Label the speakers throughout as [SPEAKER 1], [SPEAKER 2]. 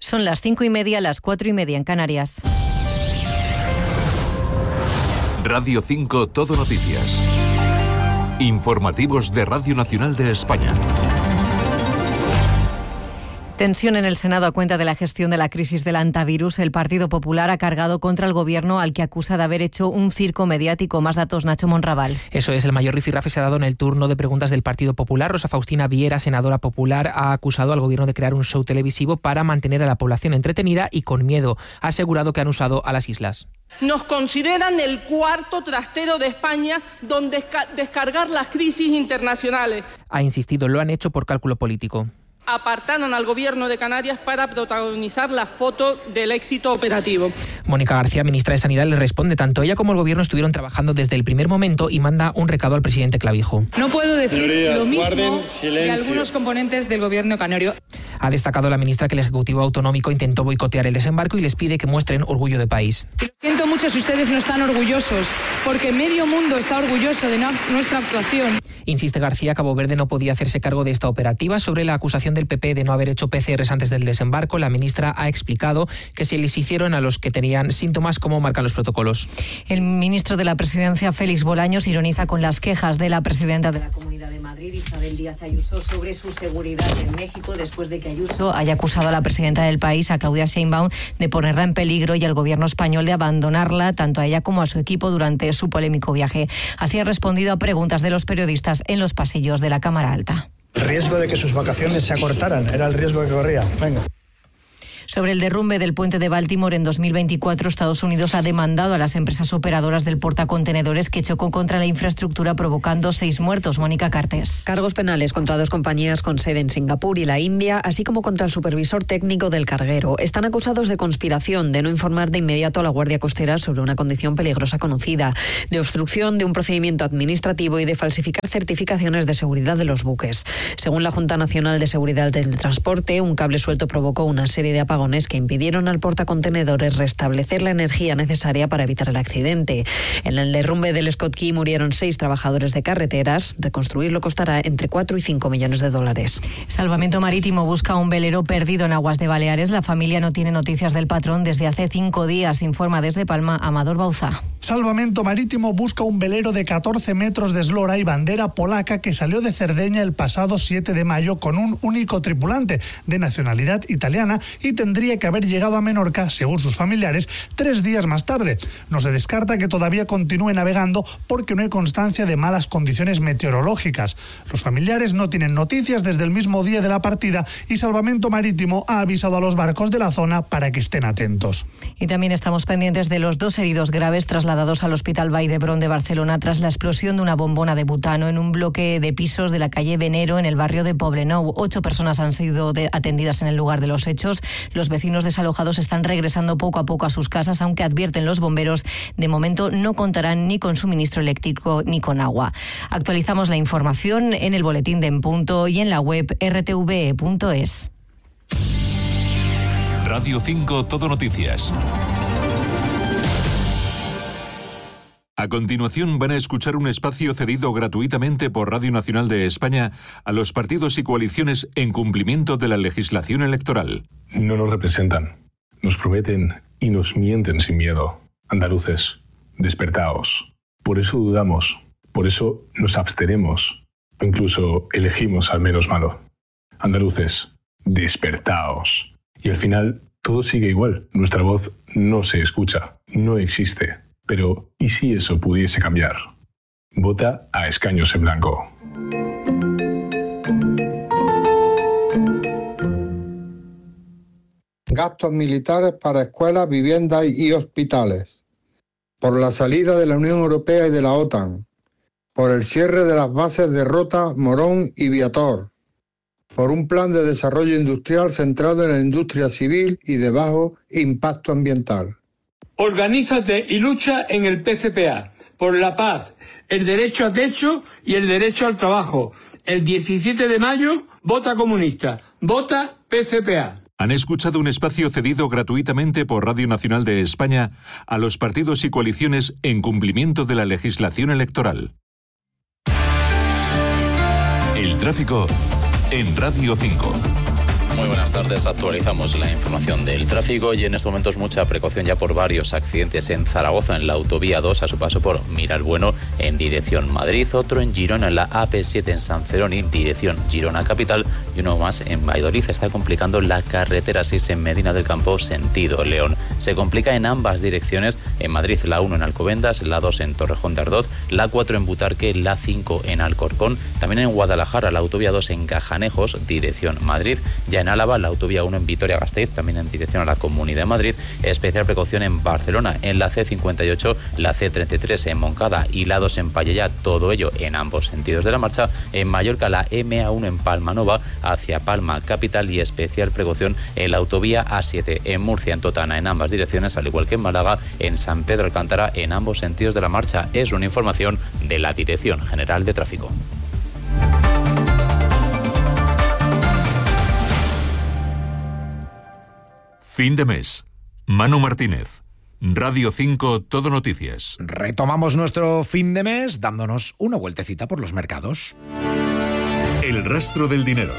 [SPEAKER 1] Son las 5:30, las 4:30 en Canarias.
[SPEAKER 2] Radio 5 Todo Noticias. Informativos de Radio Nacional de España.
[SPEAKER 1] Tensión en el Senado a cuenta de la gestión de la crisis del antivirus. El Partido Popular ha cargado contra el Gobierno, al que acusa de haber hecho un circo mediático. Más datos, Nacho Monraval.
[SPEAKER 3] Eso es, el mayor rifirrafe se ha dado en el turno de preguntas del Partido Popular. Rosa Faustina Viera, senadora popular, ha acusado al Gobierno de crear un show televisivo para mantener a la población entretenida y con miedo. Ha asegurado que han usado a las islas.
[SPEAKER 4] Nos consideran el cuarto trastero de España donde descargar las crisis internacionales.
[SPEAKER 3] Ha insistido, lo han hecho por cálculo político.
[SPEAKER 4] Apartaron al Gobierno de Canarias para protagonizar la foto del éxito operativo.
[SPEAKER 3] Mónica García, ministra de Sanidad, le responde. Tanto ella como el Gobierno estuvieron trabajando desde el primer momento y manda un recado al presidente Clavijo.
[SPEAKER 5] No puedo decir lo mismo de algunos componentes del Gobierno canario.
[SPEAKER 3] Ha destacado la ministra que el Ejecutivo Autonómico intentó boicotear el desembarco y les pide que muestren orgullo de país.
[SPEAKER 5] Lo siento mucho si ustedes no están orgullosos, porque medio mundo está orgulloso de nuestra actuación.
[SPEAKER 3] Insiste García, Cabo Verde no podía hacerse cargo de esta operativa. Sobre la acusación del PP de no haber hecho PCRs antes del desembarco, la ministra ha explicado que se les hicieron a los que tenían síntomas, como marcan los protocolos.
[SPEAKER 1] El ministro de la Presidencia, Félix Bolaños, ironiza con las quejas de la presidenta de la Comunidad de Madrid, Isabel Díaz Ayuso, sobre su seguridad en México, después de que Ayuso haya acusado a la presidenta del país, a Claudia Sheinbaum, de ponerla en peligro y al gobierno español de abandonarla, tanto a ella como a su equipo, durante su polémico viaje. Así ha respondido a preguntas de los periodistas en los pasillos de la Cámara Alta.
[SPEAKER 6] El riesgo de que sus vacaciones se acortaran era el riesgo que corría. Venga.
[SPEAKER 1] Sobre el derrumbe del puente de Baltimore en 2024, Estados Unidos ha demandado a las empresas operadoras del portacontenedores que chocó contra la infraestructura, provocando 6 muertos. Mónica Cartes.
[SPEAKER 7] Cargos penales contra 2 compañías con sede en Singapur y la India, así como contra el supervisor técnico del carguero. Están acusados de conspiración, de no informar de inmediato a la Guardia Costera sobre una condición peligrosa conocida, de obstrucción de un procedimiento administrativo y de falsificar certificaciones de seguridad de los buques. Según la Junta Nacional de Seguridad del Transporte, un cable suelto provocó una serie de apagones que impidieron al portacontenedores restablecer la energía necesaria para evitar el accidente. En el derrumbe del Scott Key murieron 6 trabajadores de carreteras. Reconstruirlo costará entre 4 y 5 millones de dólares.
[SPEAKER 1] Salvamento Marítimo busca un velero perdido en aguas de Baleares. La familia no tiene noticias del patrón desde hace 5 días, informa desde Palma Amador Bauza.
[SPEAKER 6] Salvamento Marítimo busca un velero de 14 metros de eslora y bandera polaca que salió de Cerdeña el pasado 7 de mayo con un único tripulante de nacionalidad italiana y tendría que haber llegado a Menorca, según sus familiares, 3 días más tarde. No se descarta que todavía continúe navegando porque no hay constancia de malas condiciones meteorológicas. Los familiares no tienen noticias desde el mismo día de la partida y Salvamento Marítimo ha avisado a los barcos de la zona para que estén atentos.
[SPEAKER 1] Y también estamos pendientes de los 2 heridos graves trasladados al Hospital Vall d'Hebron de Barcelona tras la explosión de una bombona de butano en un bloque de pisos de la calle Venero, en el barrio de Poblenou. 8 personas han sido atendidas en el lugar de los hechos. Los vecinos desalojados están regresando poco a poco a sus casas, aunque advierten los bomberos, de momento no contarán ni con suministro eléctrico ni con agua. Actualizamos la información en el boletín de En Punto y en la web rtve.es.
[SPEAKER 2] Radio 5 Todo Noticias. A continuación van a escuchar un espacio cedido gratuitamente por Radio Nacional de España a los partidos y coaliciones en cumplimiento de la legislación electoral.
[SPEAKER 8] No nos representan, nos prometen y nos mienten sin miedo. Andaluces, despertaos. Por eso dudamos, por eso nos abstenemos, o incluso elegimos al menos malo. Andaluces, despertaos. Y al final todo sigue igual, nuestra voz no se escucha, no existe. Pero, ¿y si eso pudiese cambiar? Vota a escaños en blanco.
[SPEAKER 9] Gastos militares para escuelas, viviendas y hospitales. Por la salida de la Unión Europea y de la OTAN. Por el cierre de las bases de Rota, Morón y Viator. Por un plan de desarrollo industrial centrado en la industria civil y de bajo impacto ambiental.
[SPEAKER 10] Organízate y lucha en el PCPA, por la paz, el derecho a techo y el derecho al trabajo. El 17 de mayo, vota comunista, vota PCPA.
[SPEAKER 2] Han escuchado un espacio cedido gratuitamente por Radio Nacional de España a los partidos y coaliciones en cumplimiento de la legislación electoral. El tráfico en Radio 5.
[SPEAKER 11] Muy buenas tardes. tardes. Actualizamos la información del tráfico y en estos momentos mucha precaución ya por varios accidentes en Zaragoza, en la autovía 2 a su paso por Miralbueno en dirección Madrid, otro en Girona en la AP7 en San Celoni, dirección Girona capital, y uno más en Valladolid. Está complicando la carretera 6 en Medina del Campo sentido León. Se complica en ambas direcciones, en Madrid la 1 en Alcobendas, la 2 en Torrejón de Ardoz, la 4 en Butarque, la 5 en Alcorcón, también en Guadalajara la autovía 2 en Cajanejos, dirección Madrid, ya en Álava la autovía 1 en Vitoria-Gasteiz, también en dirección a la Comunidad de Madrid, especial precaución en Barcelona, en la C58, la C33 en Moncada y la 2 en Pallejà, todo ello en ambos sentidos de la marcha, en Mallorca la MA1 en Palmanova hacia Palma capital y especial precaución en la autovía A7 en Murcia, en Totana, en ambas direcciones, al igual que en Málaga, en San Pedro Alcántara, en ambos sentidos de la marcha. Es una información de la Dirección General de Tráfico.
[SPEAKER 2] Fin de mes. Manu Martínez. Radio 5 Todo Noticias.
[SPEAKER 12] Retomamos nuestro fin de mes dándonos una vueltecita por los mercados.
[SPEAKER 2] El rastro del dinero.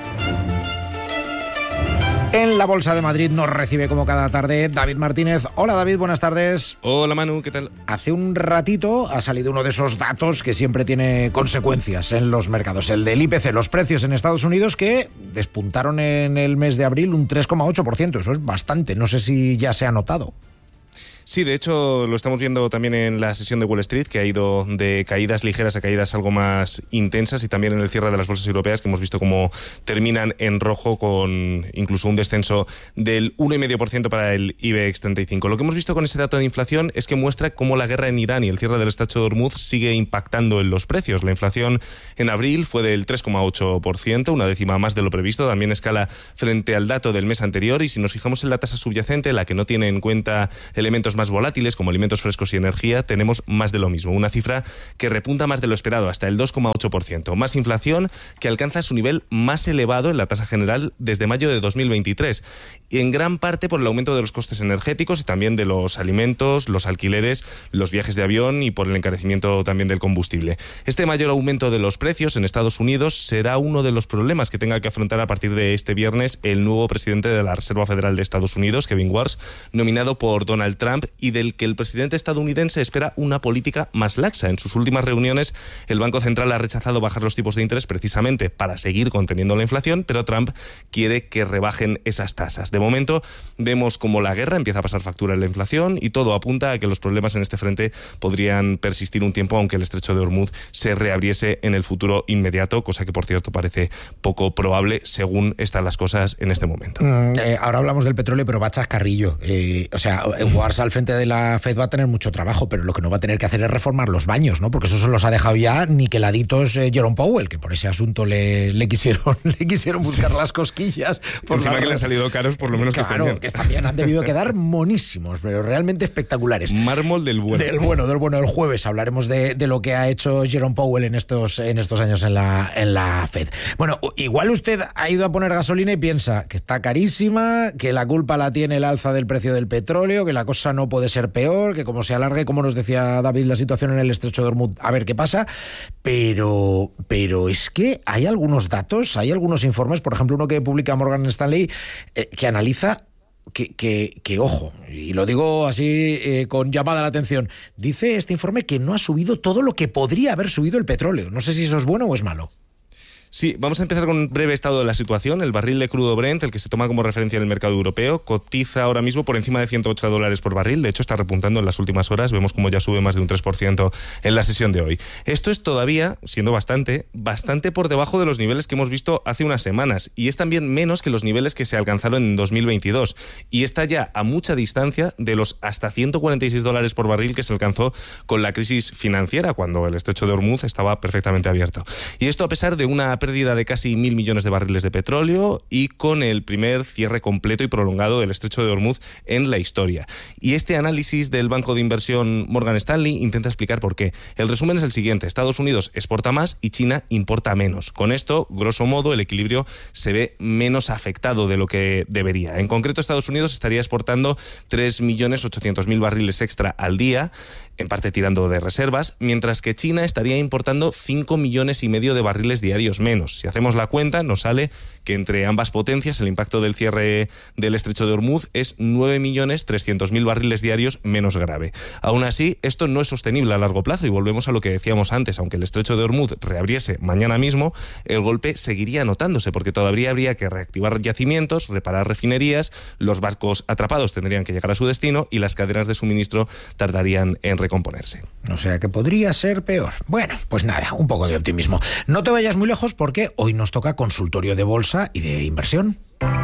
[SPEAKER 12] En la Bolsa de Madrid nos recibe como cada tarde David Martínez. Hola David, buenas tardes.
[SPEAKER 13] Hola Manu, ¿qué tal?
[SPEAKER 12] Hace un ratito ha salido uno de esos datos que siempre tiene consecuencias en los mercados. El del IPC, los precios en Estados Unidos que despuntaron en el mes de abril un 3,8%. Eso es bastante, no sé si ya se ha notado.
[SPEAKER 13] Sí, de hecho lo estamos viendo también en la sesión de Wall Street, que ha ido de caídas ligeras a caídas algo más intensas, y también en el cierre de las bolsas europeas, que hemos visto cómo terminan en rojo con incluso un descenso del 1,5% para el IBEX 35. Lo que hemos visto con ese dato de inflación es que muestra cómo la guerra en Irán y el cierre del Estrecho de Hormuz sigue impactando en los precios. La inflación en abril fue del 3,8%, una décima más de lo previsto, también escala frente al dato del mes anterior, y si nos fijamos en la tasa subyacente, la que no tiene en cuenta elementos más volátiles como alimentos frescos y energía, tenemos más de lo mismo, una cifra que repunta más de lo esperado, hasta el 2,8%, más inflación que alcanza su nivel más elevado en la tasa general desde mayo de 2023, y en gran parte por el aumento de los costes energéticos y también de los alimentos, los alquileres, los viajes de avión y por el encarecimiento también del combustible. Este mayor aumento de los precios en Estados Unidos será uno de los problemas que tenga que afrontar a partir de este viernes el nuevo presidente de la Reserva Federal de Estados Unidos, Kevin Warsh, nominado por Donald Trump, y del que el presidente estadounidense espera una política más laxa. En sus últimas reuniones, el Banco Central ha rechazado bajar los tipos de interés precisamente para seguir conteniendo la inflación, pero Trump quiere que rebajen esas tasas. De momento, vemos como la guerra empieza a pasar factura en la inflación y todo apunta a que los problemas en este frente podrían persistir un tiempo, aunque el Estrecho de Hormuz se reabriese en el futuro inmediato, cosa que, por cierto, parece poco probable según están las cosas en este momento.
[SPEAKER 12] Ahora hablamos del petróleo, pero va a chascarrillo. Warsh al frente de la Fed va a tener mucho trabajo, pero lo que no va a tener que hacer es reformar los baños, ¿no? Porque eso se los ha dejado ya niqueladitos Jerome Powell, que por ese asunto le quisieron buscar las cosquillas.
[SPEAKER 13] Por encima que le han salido caros, por lo menos
[SPEAKER 12] claro, que están bien. Han debido quedar monísimos, pero realmente espectaculares.
[SPEAKER 13] Mármol del bueno.
[SPEAKER 12] Del bueno. El jueves hablaremos de lo que ha hecho Jerome Powell en estos años en la Fed. Bueno, igual usted ha ido a poner gasolina y piensa que está carísima, que la culpa la tiene el alza del precio del petróleo, que la cosa no puede ser peor, que como se alargue, como nos decía David, la situación en el Estrecho de Hormuz, a ver qué pasa, pero es que hay algunos datos, hay algunos informes, por ejemplo uno que publica Morgan Stanley, que analiza que ojo, y lo digo así con llamada a la atención, dice este informe que no ha subido todo lo que podría haber subido el petróleo. No sé si eso es bueno o es malo.
[SPEAKER 13] Sí, vamos a empezar con un breve estado de la situación. El barril de crudo Brent, el que se toma como referencia en el mercado europeo, cotiza ahora mismo por encima de $108 por barril. De hecho, está repuntando en las últimas horas. Vemos como ya sube más de un 3% en la sesión de hoy. Esto es todavía, siendo bastante por debajo de los niveles que hemos visto hace unas semanas. Y es también menos que los niveles que se alcanzaron en 2022. Y está ya a mucha distancia de los hasta $146 por barril que se alcanzó con la crisis financiera, cuando el Estrecho de Hormuz estaba perfectamente abierto. Y esto a pesar de una pérdida de casi 1.000 millones de barriles de petróleo y con el primer cierre completo y prolongado del Estrecho de Hormuz en la historia. Y este análisis del banco de inversión Morgan Stanley intenta explicar por qué. El resumen es el siguiente: Estados Unidos exporta más y China importa menos. Con esto, grosso modo, el equilibrio se ve menos afectado de lo que debería. En concreto, Estados Unidos estaría exportando 3.800.000 barriles extra al día, en parte tirando de reservas, mientras que China estaría importando 5,5 millones de barriles diarios menos. Si hacemos la cuenta, nos sale que entre ambas potencias el impacto del cierre del estrecho de Hormuz es 9.300.000 barriles diarios menos grave. Aún así, esto no es sostenible a largo plazo y volvemos a lo que decíamos antes. Aunque el estrecho de Hormuz reabriese mañana mismo, el golpe seguiría notándose porque todavía habría que reactivar yacimientos, reparar refinerías, los barcos atrapados tendrían que llegar a su destino y las cadenas de suministro tardarían en recomponerse.
[SPEAKER 12] O sea que podría ser peor. Bueno, pues nada, un poco de optimismo. No te vayas muy lejos porque hoy nos toca consultorio de bolsa y de inversión.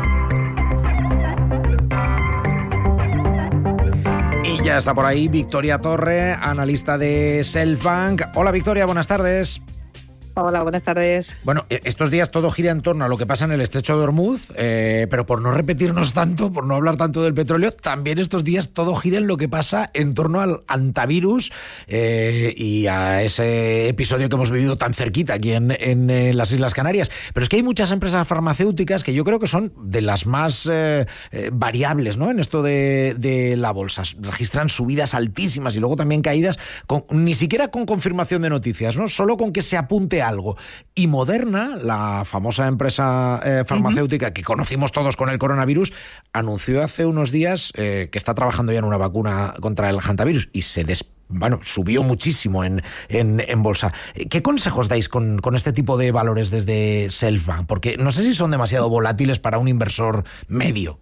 [SPEAKER 12] Y ya está por ahí Victoria Torre, analista de Selfbank. Hola Victoria, buenas tardes.
[SPEAKER 14] Hola, buenas tardes.
[SPEAKER 12] Bueno, estos días todo gira en torno a lo que pasa en el estrecho de Hormuz, pero por no repetirnos tanto, por no hablar tanto del petróleo, también estos días todo gira en lo que pasa en torno al antivirus y a ese episodio que hemos vivido tan cerquita aquí en las Islas Canarias. Pero es que hay muchas empresas farmacéuticas que yo creo que son de las más variables, ¿no?, en esto de la bolsa. Registran subidas altísimas y luego también caídas, ni siquiera con confirmación de noticias, ¿no?, solo con que se apunte algo. Y Moderna, la famosa empresa farmacéutica que conocimos todos con el coronavirus, anunció hace unos días que está trabajando ya en una vacuna contra el hantavirus y subió muchísimo en bolsa. ¿Qué consejos dais con este tipo de valores desde Selfbank? Porque no sé si son demasiado volátiles para un inversor medio.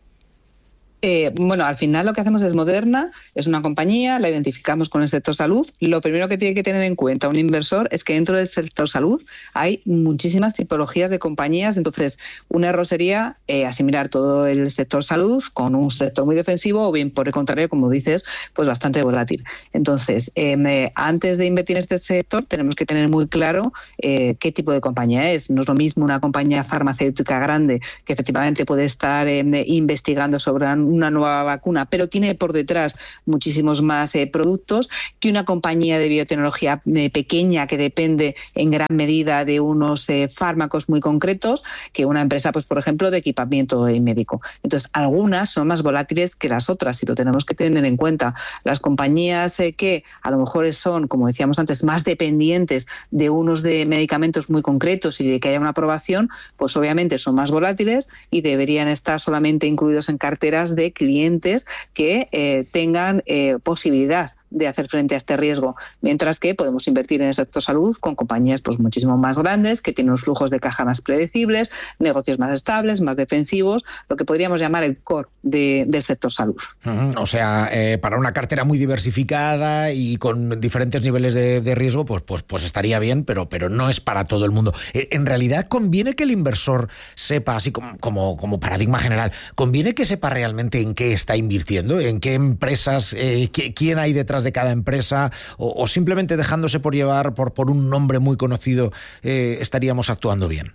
[SPEAKER 14] Al final lo que hacemos es Moderna, es una compañía, la identificamos con el sector salud. Lo primero que tiene que tener en cuenta un inversor es que dentro del sector salud hay muchísimas tipologías de compañías, entonces un error sería asimilar todo el sector salud con un sector muy defensivo o bien por el contrario, como dices, pues bastante volátil. Entonces, antes de invertir en este sector tenemos que tener muy claro qué tipo de compañía es. No es lo mismo una compañía farmacéutica grande que efectivamente puede estar investigando sobre una nueva vacuna, pero tiene por detrás muchísimos más productos, que una compañía de biotecnología pequeña que depende en gran medida de unos fármacos muy concretos, que una empresa, pues por ejemplo, de equipamiento médico. Entonces, algunas son más volátiles que las otras y lo tenemos que tener en cuenta. Las compañías que a lo mejor son, como decíamos antes, más dependientes de unos de medicamentos muy concretos y de que haya una aprobación, pues obviamente son más volátiles y deberían estar solamente incluidos en carteras de clientes que tengan posibilidad de hacer frente a este riesgo, mientras que podemos invertir en el sector salud con compañías pues muchísimo más grandes, que tienen unos flujos de caja más predecibles, negocios más estables, más defensivos, lo que podríamos llamar el core del sector salud.
[SPEAKER 12] O sea, para una cartera muy diversificada y con diferentes niveles de riesgo, pues estaría bien, pero no es para todo el mundo. En realidad, conviene que el inversor sepa, así como paradigma general, conviene que sepa realmente en qué está invirtiendo, en qué empresas, quién hay detrás de cada empresa, o simplemente dejándose por llevar por un nombre muy conocido estaríamos actuando bien.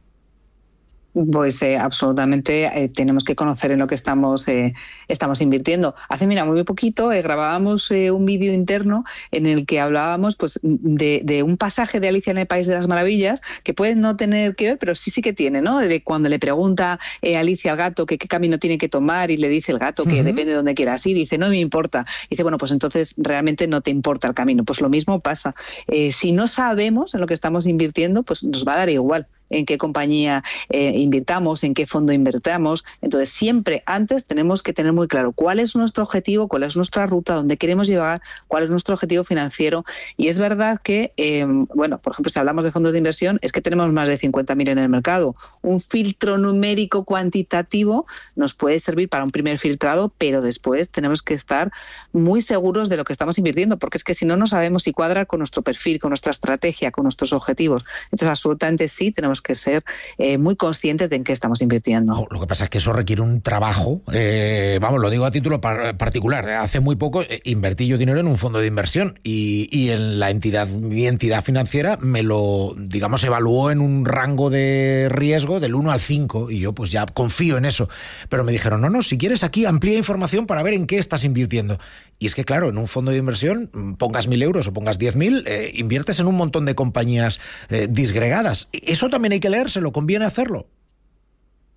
[SPEAKER 14] Pues absolutamente tenemos que conocer en lo que estamos invirtiendo. Hace muy poquito grabábamos un vídeo interno en el que hablábamos pues de un pasaje de Alicia en el País de las Maravillas que puede no tener que ver, pero sí que tiene, ¿no? De cuando le pregunta Alicia al gato que qué camino tiene que tomar y le dice el gato que depende de donde quieras ir, dice no me importa. Dice bueno, pues entonces realmente no te importa el camino. Pues lo mismo pasa. Si no sabemos en lo que estamos invirtiendo, pues nos va a dar igual en qué compañía invirtamos, en qué fondo invertamos. Entonces, siempre antes tenemos que tener muy claro cuál es nuestro objetivo, cuál es nuestra ruta, dónde queremos llegar, cuál es nuestro objetivo financiero. Y es verdad que, por ejemplo, si hablamos de fondos de inversión, es que tenemos más de 50.000 en el mercado. Un filtro numérico cuantitativo nos puede servir para un primer filtrado, pero después tenemos que estar muy seguros de lo que estamos invirtiendo, porque es que si no, no sabemos si cuadra con nuestro perfil, con nuestra estrategia, con nuestros objetivos. Entonces, absolutamente sí, tenemos que ser muy conscientes de en qué estamos invirtiendo.
[SPEAKER 12] Lo que pasa es que eso requiere un trabajo, lo digo a título particular. Hace muy poco invertí yo dinero en un fondo de inversión y en mi entidad financiera me lo, evaluó en un rango de riesgo del 1 al 5 y yo pues ya confío en eso. Pero me dijeron, no, si quieres aquí amplía información para ver en qué estás invirtiendo. Y es que claro, en un fondo de inversión, pongas 1.000 euros o pongas 10.000, inviertes en un montón de compañías disgregadas. Eso también hay que leérselo, conviene hacerlo.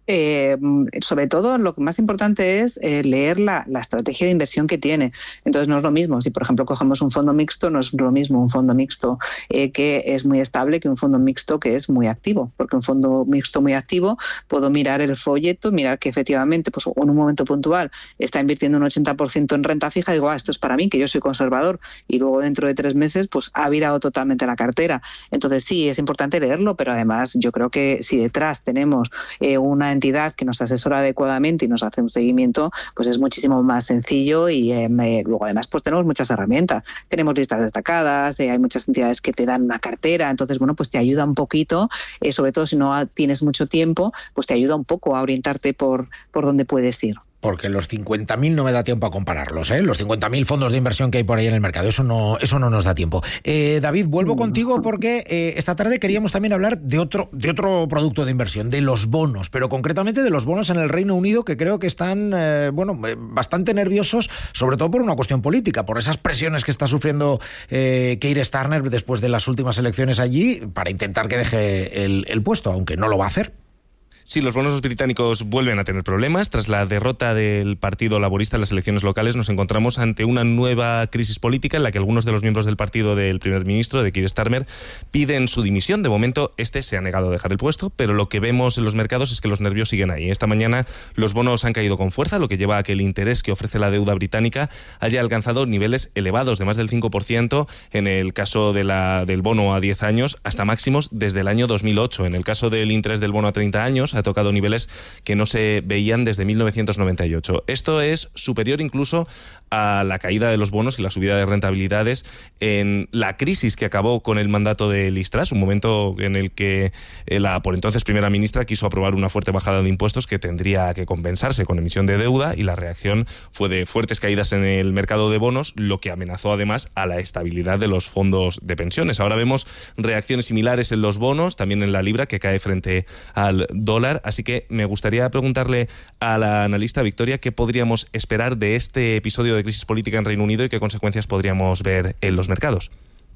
[SPEAKER 14] sobre todo lo que más importante es leer la estrategia de inversión que tiene. Entonces no es lo mismo, si por ejemplo cogemos un fondo mixto, no es lo mismo un fondo mixto que es muy estable que un fondo mixto que es muy activo, porque un fondo mixto muy activo puedo mirar el folleto, mirar que efectivamente pues, en un momento puntual está invirtiendo un 80% en renta fija y digo, esto es para mí, que yo soy conservador, y luego dentro de 3 meses pues ha virado totalmente la cartera. Entonces sí, es importante leerlo, pero además yo creo que si detrás tenemos una entidad que nos asesora adecuadamente y nos hace un seguimiento, pues es muchísimo más sencillo y luego además pues tenemos muchas herramientas. Tenemos listas destacadas, hay muchas entidades que te dan una cartera, entonces bueno, pues te ayuda un poquito, sobre todo si no tienes mucho tiempo, pues te ayuda un poco a orientarte por dónde puedes ir.
[SPEAKER 12] Porque los 50.000 no me da tiempo a compararlos, ¿eh? Los 50.000 fondos de inversión que hay por ahí en el mercado, eso no nos da tiempo. David, vuelvo contigo porque esta tarde queríamos también hablar de otro producto de inversión, de los bonos, pero concretamente de los bonos en el Reino Unido, que creo que están bastante nerviosos, sobre todo por una cuestión política, por esas presiones que está sufriendo Keir Starmer después de las últimas elecciones allí, para intentar que deje el puesto, aunque no lo va a hacer.
[SPEAKER 13] Sí, los bonos británicos vuelven a tener problemas. Tras la derrota del Partido Laborista en las elecciones locales, nos encontramos ante una nueva crisis política en la que algunos de los miembros del partido del primer ministro, de Keir Starmer, piden su dimisión. De momento, este se ha negado a dejar el puesto, pero lo que vemos en los mercados es que los nervios siguen ahí. Esta mañana los bonos han caído con fuerza, lo que lleva a que el interés que ofrece la deuda británica haya alcanzado niveles elevados de más del 5%, en el caso del bono a 10 años, hasta máximos desde el año 2008. En el caso del interés del bono a 30 años, ha tocado niveles que no se veían desde 1998. Esto es superior incluso a la caída de los bonos y la subida de rentabilidades en la crisis que acabó con el mandato de Liz Truss, un momento en el que la por entonces primera ministra quiso aprobar una fuerte bajada de impuestos que tendría que compensarse con emisión de deuda, y la reacción fue de fuertes caídas en el mercado de bonos, lo que amenazó además a la estabilidad de los fondos de pensiones. Ahora vemos reacciones similares en los bonos, también en la libra, que cae frente al dólar. Así que me gustaría preguntarle a la analista Victoria qué podríamos esperar de este episodio de crisis política en Reino Unido y qué consecuencias podríamos ver en los mercados.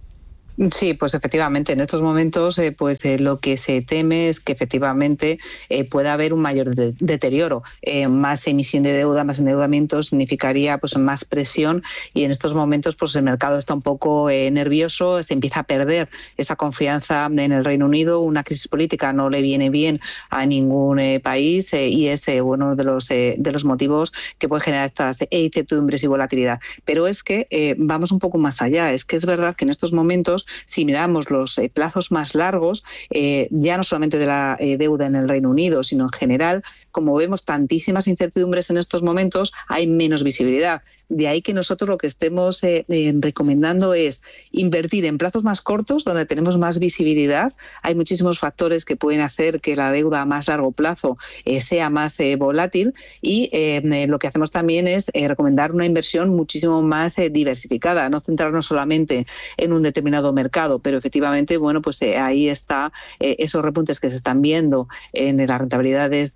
[SPEAKER 14] Sí, pues efectivamente, en estos momentos lo que se teme es que efectivamente pueda haber un mayor deterioro. Más emisión de deuda, más endeudamiento significaría pues más presión, y en estos momentos pues el mercado está un poco nervioso, se empieza a perder esa confianza en el Reino Unido. Una crisis política no le viene bien a ningún país y es uno de los motivos que puede generar estas incertidumbres y volatilidad. Pero es que vamos un poco más allá. Es que es verdad que en estos momentos, si miramos los plazos más largos, ya no solamente de la deuda en el Reino Unido, sino en general, como vemos tantísimas incertidumbres en estos momentos, hay menos visibilidad. De ahí que nosotros lo que estemos recomendando es invertir en plazos más cortos, donde tenemos más visibilidad. Hay muchísimos factores que pueden hacer que la deuda a más largo plazo sea más volátil, y lo que hacemos también es recomendar una inversión muchísimo más diversificada, no centrarnos solamente en un determinado mercado, pero efectivamente, bueno, pues ahí está esos repuntes que se están viendo en las rentabilidades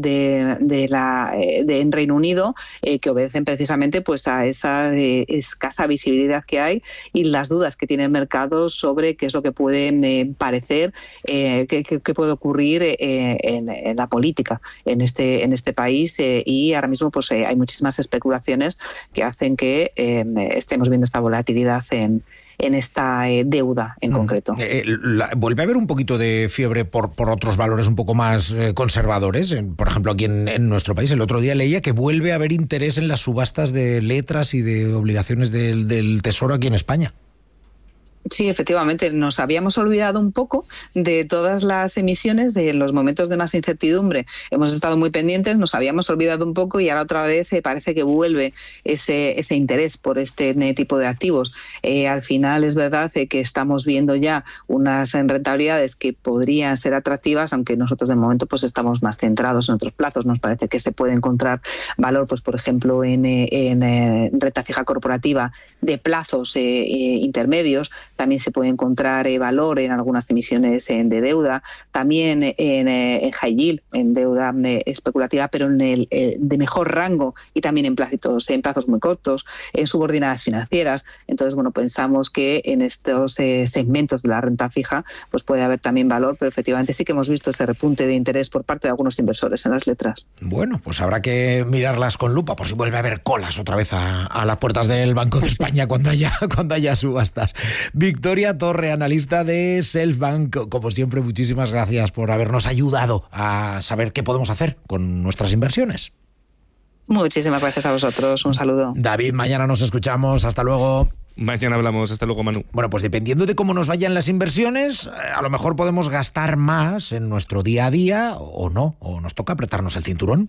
[SPEAKER 14] en Reino Unido, que obedecen precisamente pues a esa escasa visibilidad que hay y las dudas que tiene el mercado sobre qué es lo que puede parecer, qué puede ocurrir en la política en este país, y ahora mismo pues hay muchísimas especulaciones que hacen que estemos viendo esta volatilidad en esta deuda en concreto.
[SPEAKER 12] ¿Vuelve a haber un poquito de fiebre por otros valores un poco más conservadores? Por ejemplo, aquí en nuestro país, el otro día leía que vuelve a haber interés en las subastas de letras y de obligaciones del Tesoro aquí en España.
[SPEAKER 14] Sí, efectivamente, nos habíamos olvidado un poco de todas las emisiones de los momentos de más incertidumbre. Hemos estado muy pendientes, nos habíamos olvidado un poco, y ahora otra vez parece que vuelve ese interés por este tipo de activos. Al final es verdad que estamos viendo ya unas rentabilidades que podrían ser atractivas, aunque nosotros de momento pues estamos más centrados en otros plazos. Nos parece que se puede encontrar valor, pues por ejemplo, en renta fija corporativa de plazos intermedios, también se puede encontrar valor en algunas emisiones de deuda, también en high yield, en deuda especulativa, pero en el de mejor rango y también en plazos muy cortos, en subordinadas financieras. Entonces, bueno, pensamos que en estos segmentos de la renta fija pues puede haber también valor, pero efectivamente sí que hemos visto ese repunte de interés por parte de algunos inversores en las letras.
[SPEAKER 12] Bueno, pues habrá que mirarlas con lupa por si vuelve a haber colas otra vez a las puertas del Banco de España cuando haya subastas. Victoria Torre, analista de Selfbank, como siempre, muchísimas gracias por habernos ayudado a saber qué podemos hacer con nuestras inversiones.
[SPEAKER 14] Muchísimas gracias a vosotros, un saludo.
[SPEAKER 12] David, mañana nos escuchamos, hasta luego.
[SPEAKER 13] Mañana hablamos, hasta luego, Manu.
[SPEAKER 12] Bueno, pues dependiendo de cómo nos vayan las inversiones, a lo mejor podemos gastar más en nuestro día a día o no, o nos toca apretarnos el cinturón.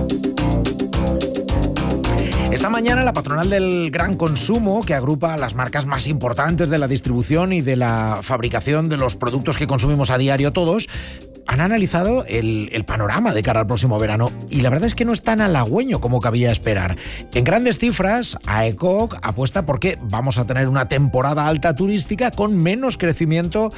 [SPEAKER 12] Esta mañana la patronal del gran consumo, que agrupa las marcas más importantes de la distribución y de la fabricación de los productos que consumimos a diario todos, han analizado el panorama de cara al próximo verano y la verdad es que no es tan halagüeño como cabía esperar. En grandes cifras, AECOC apuesta porque vamos a tener una temporada alta turística con menos crecimiento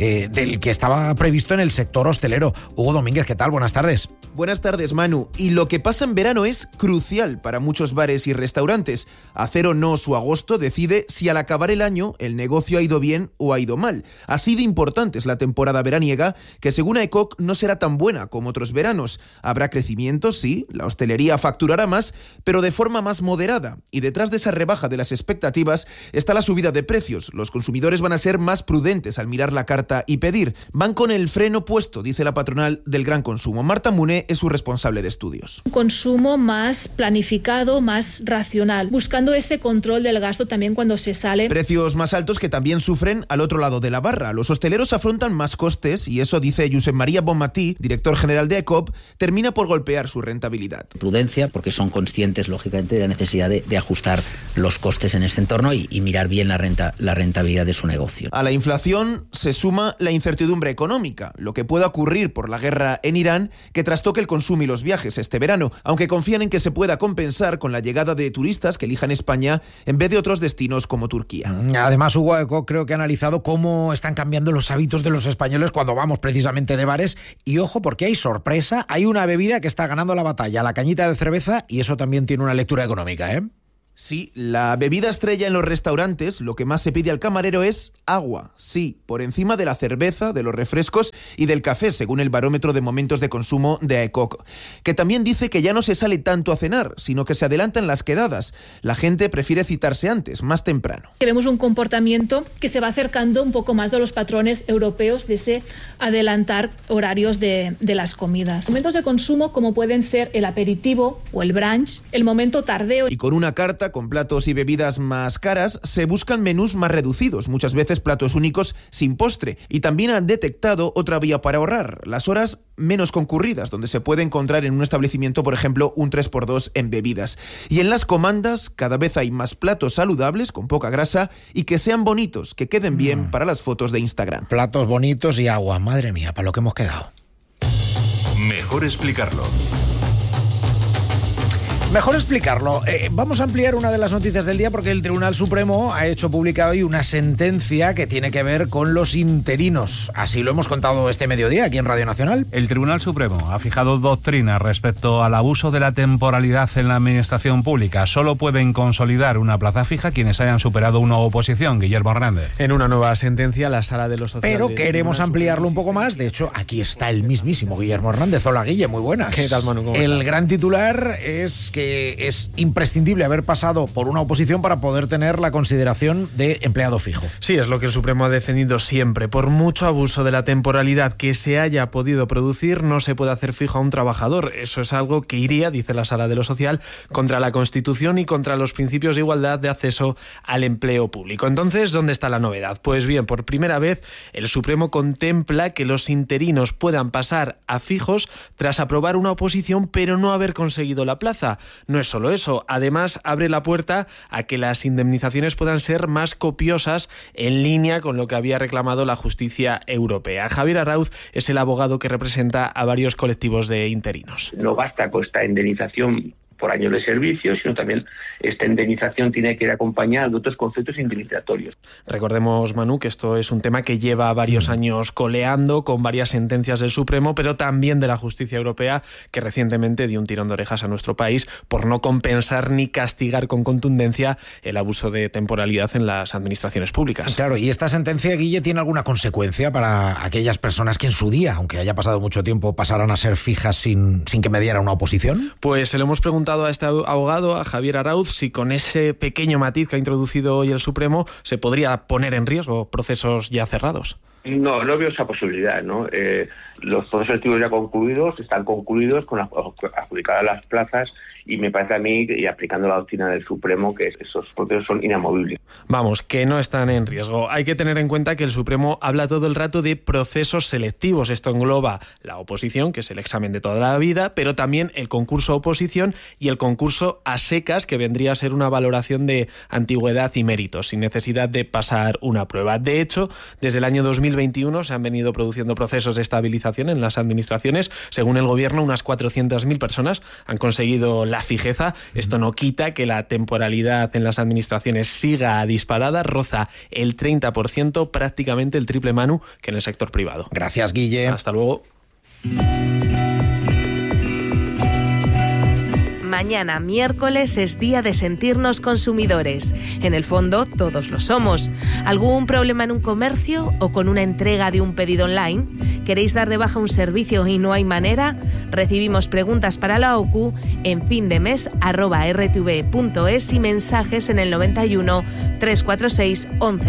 [SPEAKER 12] del que estaba previsto en el sector hostelero. Hugo Domínguez, ¿qué tal? Buenas tardes.
[SPEAKER 15] Buenas tardes, Manu. Y lo que pasa en verano es crucial para muchos bares y restaurantes. Hacer o no su agosto decide si al acabar el año el negocio ha ido bien o ha ido mal. Así de importante es la temporada veraniega, que según AECOC no será tan buena como otros veranos. Habrá crecimiento, sí, la hostelería facturará más, pero de forma más moderada. Y detrás de esa rebaja de las expectativas está la subida de precios. Los consumidores van a ser más prudentes al mirar la carta y pedir. Van con el freno puesto, dice la patronal del gran consumo. Marta Muné es su responsable de estudios.
[SPEAKER 16] Un consumo más planificado, más racional, buscando ese control del gasto también cuando se sale.
[SPEAKER 15] Precios más altos que también sufren al otro lado de la barra. Los hosteleros afrontan más costes y eso, dice Josep María Bonmatí, director general de AECOP, termina por golpear su rentabilidad.
[SPEAKER 17] Prudencia, porque son conscientes, lógicamente, de la necesidad de ajustar los costes en este entorno y mirar bien la rentabilidad de su negocio.
[SPEAKER 15] A la inflación se suma la incertidumbre económica, lo que pueda ocurrir por la guerra en Irán, que trastoque el consumo y los viajes este verano, aunque confían en que se pueda compensar con la llegada de turistas que elijan España en vez de otros destinos como Turquía.
[SPEAKER 12] Además, Hugo, AECOP creo que ha analizado cómo están cambiando los hábitos de los españoles cuando vamos precisamente de bares. Y ojo, porque hay sorpresa, hay una bebida que está ganando la batalla, la cañita de cerveza, y eso también tiene una lectura económica, ¿eh?
[SPEAKER 15] Sí, la bebida estrella en los restaurantes, lo que más se pide al camarero es agua, sí, por encima de la cerveza, de los refrescos y del café, según el barómetro de momentos de consumo de AECOC, que también dice que ya no se sale tanto a cenar, sino que se adelantan las quedadas. La gente prefiere citarse antes, más temprano.
[SPEAKER 16] Vemos un comportamiento que se va acercando un poco más a los patrones europeos de ese adelantar horarios de las comidas. Momentos de consumo como pueden ser el aperitivo o el brunch, el momento tardeo.
[SPEAKER 15] Y con una carta con platos y bebidas más caras, se buscan menús más reducidos, muchas veces platos únicos sin postre. Y también han detectado otra vía para ahorrar, las horas menos concurridas, donde se puede encontrar en un establecimiento, por ejemplo, un 3x2 en bebidas. Y en las comandas cada vez hay más platos saludables, con poca grasa, y que sean bonitos, que queden bien para las fotos de Instagram.
[SPEAKER 12] Platos bonitos y agua, madre mía, para lo que hemos quedado.
[SPEAKER 2] Mejor explicarlo.
[SPEAKER 12] Mejor explicarlo. Vamos a ampliar una de las noticias del día porque el Tribunal Supremo ha hecho pública hoy una sentencia que tiene que ver con los interinos. Así lo hemos contado este mediodía aquí en Radio Nacional.
[SPEAKER 18] El Tribunal Supremo ha fijado doctrina respecto al abuso de la temporalidad en la administración pública. Solo pueden consolidar una plaza fija quienes hayan superado una oposición. Guillermo Hernández.
[SPEAKER 19] En una nueva sentencia, la Sala de los Sociales...
[SPEAKER 12] Pero queremos ampliarlo un poco más. De hecho, aquí está el mismísimo Guillermo Hernández. Hola, Guille, muy buenas.
[SPEAKER 19] ¿Qué tal, Manu?
[SPEAKER 12] El gran titular es que es imprescindible haber pasado por una oposición para poder tener la consideración de empleado fijo.
[SPEAKER 19] Sí, es lo que el Supremo ha defendido siempre. Por mucho abuso de la temporalidad que se haya podido producir, no se puede hacer fijo a un trabajador. Eso es algo que iría, dice la Sala de lo Social, contra la Constitución y contra los principios de igualdad de acceso al empleo público. Entonces, ¿dónde está la novedad? Pues bien, por primera vez, el Supremo contempla que los interinos puedan pasar a fijos tras aprobar una oposición, pero no haber conseguido la plaza. No es solo eso, además abre la puerta a que las indemnizaciones puedan ser más copiosas en línea con lo que había reclamado la justicia europea. Javier Arauz es el abogado que representa a varios colectivos de interinos.
[SPEAKER 20] No basta con esta indemnización por año de servicio, sino también esta indemnización tiene que ir acompañada de otros conceptos indemnizatorios.
[SPEAKER 19] Recordemos, Manu, que esto es un tema que lleva varios años coleando con varias sentencias del Supremo, pero también de la justicia europea, que recientemente dio un tirón de orejas a nuestro país por no compensar ni castigar con contundencia el abuso de temporalidad en las administraciones públicas.
[SPEAKER 12] Claro, ¿y esta sentencia, Guille, tiene alguna consecuencia para aquellas personas que en su día, aunque haya pasado mucho tiempo, pasaran a ser fijas sin que mediara una oposición?
[SPEAKER 19] Pues se lo hemos preguntado a este abogado, a Javier Arauz, si con ese pequeño matiz que ha introducido hoy el Supremo se podría poner en riesgo procesos ya cerrados.
[SPEAKER 20] No veo esa posibilidad, ¿no? Los procesos selectivos ya concluidos están concluidos con adjudicadas las plazas, y me parece a mí, y aplicando la doctrina del Supremo, que esos procesos son inamovibles.
[SPEAKER 19] Vamos, que no están en riesgo. Hay que tener en cuenta que el Supremo habla todo el rato de procesos selectivos. Esto engloba la oposición, que es el examen de toda la vida, pero también el concurso oposición y el concurso a secas, que vendría a ser una valoración de antigüedad y méritos, sin necesidad de pasar una prueba. De hecho, desde el año 2021 se han venido produciendo procesos de estabilización en las administraciones. Según el Gobierno, unas 400.000 personas han conseguido la fijeza. Esto no quita que la temporalidad en las administraciones siga disparada, roza el 30%, prácticamente el triple, Manu, que en el sector privado.
[SPEAKER 12] Gracias, Guille.
[SPEAKER 19] Hasta luego.
[SPEAKER 21] Mañana, miércoles, es día de sentirnos consumidores. En el fondo, todos lo somos. ¿Algún problema en un comercio o con una entrega de un pedido online? ¿Queréis dar de baja un servicio y no hay manera? Recibimos preguntas para la OCU en findemes@rtv.es y mensajes en el 91 346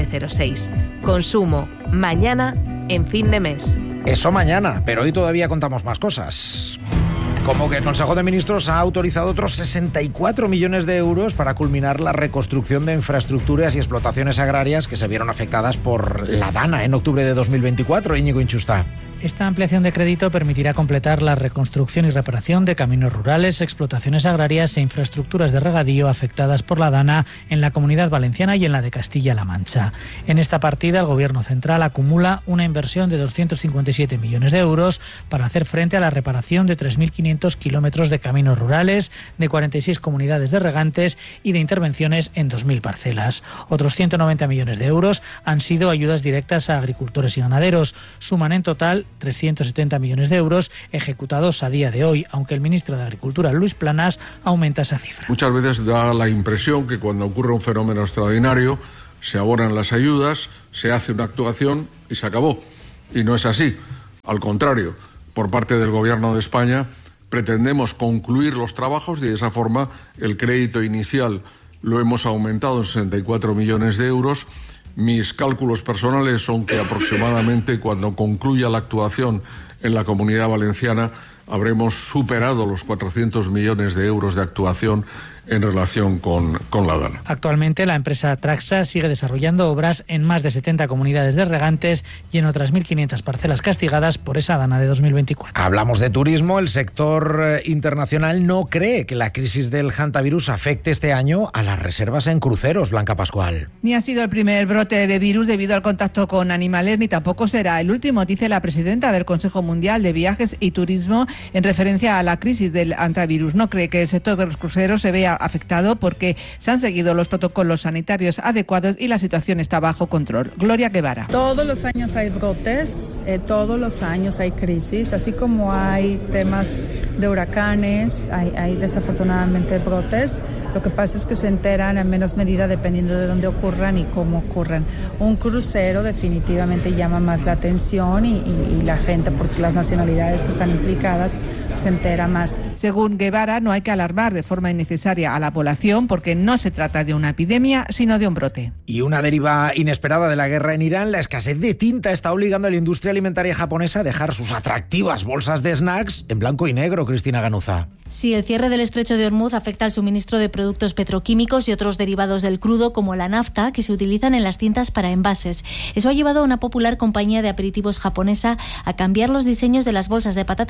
[SPEAKER 21] 1106. Consumo, mañana en Fin de Mes.
[SPEAKER 12] Eso mañana, pero hoy todavía contamos más cosas. Como que el Consejo de Ministros ha autorizado otros 64 millones de euros para culminar la reconstrucción de infraestructuras y explotaciones agrarias que se vieron afectadas por la Dana en octubre de 2024. Íñigo Inchustá.
[SPEAKER 22] Esta ampliación de crédito permitirá completar la reconstrucción y reparación de caminos rurales, explotaciones agrarias e infraestructuras de regadío afectadas por la Dana en la Comunidad Valenciana y en la de Castilla-La Mancha. En esta partida, el Gobierno central acumula una inversión de 257 millones de euros para hacer frente a la reparación de 3.500 kilómetros de caminos rurales, de 46 comunidades de regantes y de intervenciones en 2.000 parcelas. Otros 190 millones de euros han sido ayudas directas a agricultores y ganaderos. Suman en total 370 millones de euros ejecutados a día de hoy, aunque el ministro de Agricultura, Luis Planas, aumenta esa cifra.
[SPEAKER 23] Muchas veces da la impresión que cuando ocurre un fenómeno extraordinario se abonan las ayudas, se hace una actuación y se acabó. Y no es así. Al contrario, por parte del Gobierno de España pretendemos concluir los trabajos y de esa forma el crédito inicial lo hemos aumentado en 64 millones de euros. Mis cálculos personales son que aproximadamente cuando concluya la actuación en la Comunidad Valenciana habremos superado los 400 millones de euros de actuación en relación con la Dana.
[SPEAKER 22] Actualmente la empresa Traxa sigue desarrollando obras en más de 70 comunidades de regantes y en otras 1.500 parcelas castigadas por esa Dana de 2024.
[SPEAKER 12] Hablamos de turismo. El sector internacional no cree que la crisis del hantavirus afecte este año a las reservas en cruceros. Blanca Pascual.
[SPEAKER 24] Ni ha sido el primer brote de virus debido al contacto con animales, ni tampoco será el último, dice la presidenta del Consejo Mundial de Viajes y Turismo en referencia a la crisis del hantavirus. No cree que el sector de los cruceros se vea afectado porque se han seguido los protocolos sanitarios adecuados y la situación está bajo control. Gloria Guevara.
[SPEAKER 25] Todos los años hay brotes, todos los años hay crisis, así como hay temas de huracanes, hay desafortunadamente brotes. Lo que pasa es que se enteran en menos medida dependiendo de dónde ocurran y cómo ocurran. Un crucero definitivamente llama más la atención y la gente, porque las nacionalidades que están implicadas, se entera más.
[SPEAKER 24] Según Guevara, no hay que alarmar de forma innecesaria a la población porque no se trata de una epidemia, sino de un brote.
[SPEAKER 12] Y una deriva inesperada de la guerra en Irán, la escasez de tinta está obligando a la industria alimentaria japonesa a dejar sus atractivas bolsas de snacks en blanco y negro. Cristina Ganuza.
[SPEAKER 26] Sí, el cierre del estrecho de Hormuz afecta al suministro de productos petroquímicos y otros derivados del crudo, como la nafta, que se utilizan en las cintas para envases. Eso ha llevado a una popular compañía de aperitivos japonesa a cambiar los diseños de las bolsas de patatas fritas y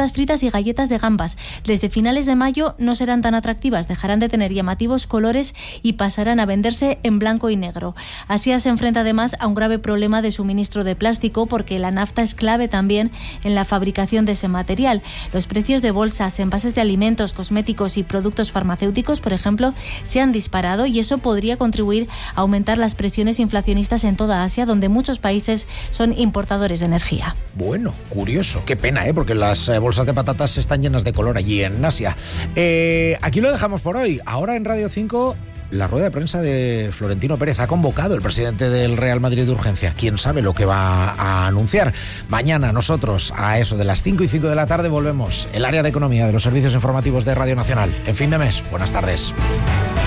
[SPEAKER 26] y galletas de gambas. Desde finales de mayo no serán tan atractivas, dejarán de tener llamativos colores y pasarán a venderse en blanco y negro. Asia se enfrenta además a un grave problema de suministro de plástico porque la nafta es clave también en la fabricación de ese material. Los precios de bolsas, envases de alimentos, cosméticos y productos farmacéuticos, por ejemplo, se han disparado y eso podría contribuir a aumentar las presiones inflacionistas en toda Asia, donde muchos países son importadores de energía.
[SPEAKER 12] Bueno, curioso. Qué pena, porque las bolsas de patatas están llenas de color allí en Asia. Aquí lo dejamos por hoy. Ahora en Radio 5, la rueda de prensa de Florentino Pérez. Ha convocado el presidente del Real Madrid de urgencia. ¿Quién sabe lo que va a anunciar? Mañana nosotros, a eso de las 5:05 de la tarde, volvemos. El área de economía de los servicios informativos de Radio Nacional. En fin de mes. Buenas tardes.